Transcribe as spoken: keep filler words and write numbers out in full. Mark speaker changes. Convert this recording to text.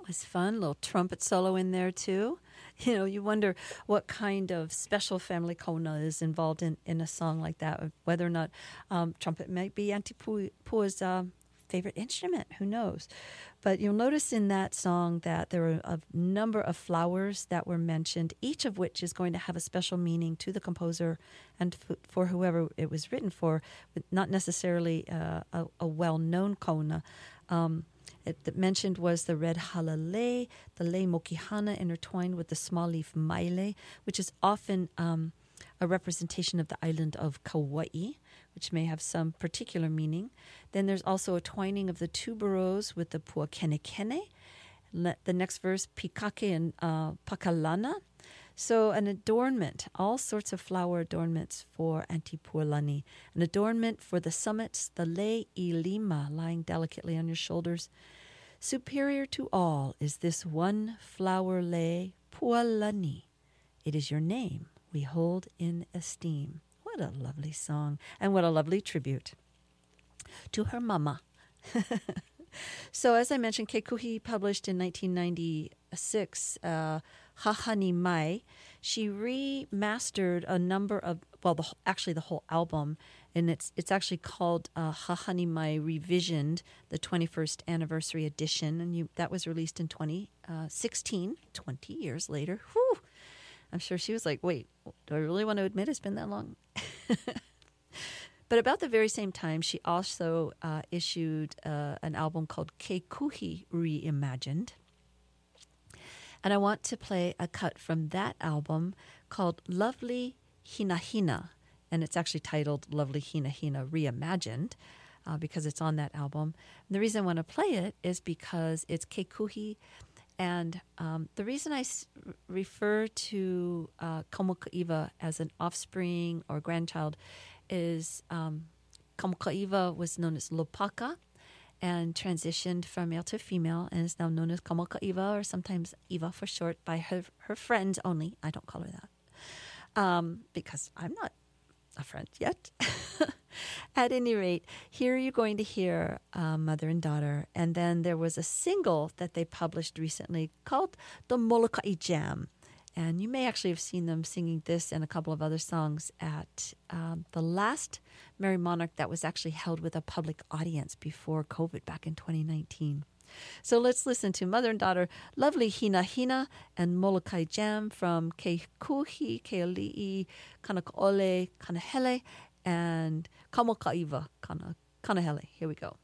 Speaker 1: was fun. A little trumpet solo in there, too. You know, you wonder what kind of special family kauna is involved in, in a song like that, whether or not um, trumpet might be Auntie Pua's uh, favorite instrument. Who knows? But you'll notice in that song that there are a number of flowers that were mentioned, each of which is going to have a special meaning to the composer and f- for whoever it was written for, but not necessarily uh, a, a well-known kauna. Um, It, that mentioned was the red halale, the lei mokihana intertwined with the small leaf maile, which is often um, a representation of the island of Kauai, which may have some particular meaning. Then there's also a twining of the tuberose with the puakenekene. Le- the next verse, pikake and uh, pakalana. So an adornment, all sorts of flower adornments for Auntie Pualani. An adornment for the summits, the lei ilima lying delicately on your shoulders. Superior to all is this one flower lei, Pualani. It is your name we hold in esteem. What a lovely song, and what a lovely tribute to her mama. So as I mentioned, Keikuhi published in nineteen ninety-six, uh, Hahani Mai. She remastered a number of, well, the, actually the whole album, and it's it's actually called uh, Hahani Mai Revisioned, the twenty-first anniversary edition, and you, that was released in twenty sixteen, twenty years later. Whew! I'm sure she was like, wait, do I really want to admit it's been that long? But about the very same time, she also uh, issued uh, an album called Keikuhi Reimagined. And I want to play a cut from that album called Lovely Hina Hina. And it's actually titled Lovely Hina Hina Reimagined uh, because it's on that album. And the reason I want to play it is because it's Keikuhi. And um, the reason I s- refer to uh, Kamoka'iwa as an offspring or grandchild is um, Kamoka'iwa was known as Lopaka and transitioned from male to female and is now known as Kamoka'iwa, or sometimes Iwa for short, by her, her friends only. I don't call her that um, because I'm not a friend yet. At any rate, here you're going to hear uh, mother and daughter. And then there was a single that they published recently called the Molokai Jam. And you may actually have seen them singing this and a couple of other songs at um, the last Merry Monarch that was actually held with a public audience before COVID back in twenty nineteen. So let's listen to mother and daughter, Lovely Hina Hina and Molokai Jam from Keikuhi, Keali'i, Kanakaole, Kanahele, and Kamoka'iwa, Kana, Kanahele. Here we go.